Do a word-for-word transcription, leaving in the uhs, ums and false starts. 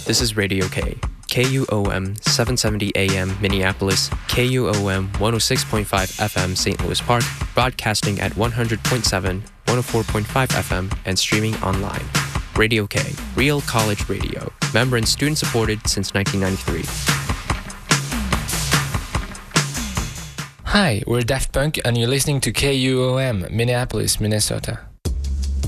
This is Radio K, K U O M seven seventy A M Minneapolis, K U O M one oh six point five F M Saint Louis Park, broadcasting at one hundred point seven, one oh four point five F M, and streaming online. Radio K, Real College Radio, member and student supported since nineteen ninety-three. Hi, we're Daft Punk and you're listening to K U O M, Minneapolis, Minnesota.